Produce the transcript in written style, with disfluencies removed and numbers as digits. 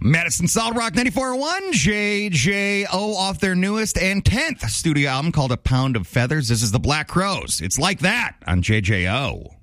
Madison Solid Rock 94.1, JJO off their newest and 10th studio album called A Pound of Feathers. This is the Black Crowes. It's like that on JJO.